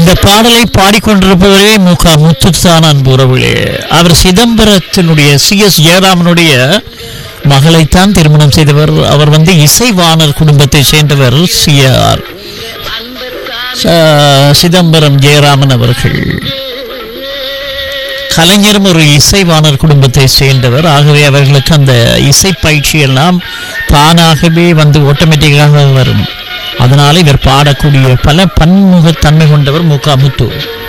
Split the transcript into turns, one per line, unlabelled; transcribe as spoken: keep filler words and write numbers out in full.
இந்த பாடலை பாடிக்கொண்டிருப்பவரே முக முத்துத்தான் அன்புறவுகளே. அவர் சிதம்பரத்தினுடைய சி எஸ் ஜெயராமனுடைய மகளைத்தான் திருமணம் செய்தவர். அவர் வந்து இசைவாணர் குடும்பத்தை சேர்ந்தவர். சி ஆர் சிதம்பரம் ஜெயராமன் அவர்கள் கலைஞரும் ஒரு இசைவாணர் குடும்பத்தை சேர்ந்தவர். ஆகவே அவர்களுக்கு அந்த இசை பயிற்சி எல்லாம் தானாகவே வந்து ஆட்டோமேட்டிக்காக வரும். அதனால இவர் பாடக்கூடிய பல பன்முகத்தன்மை கொண்டவர் முக முத்து.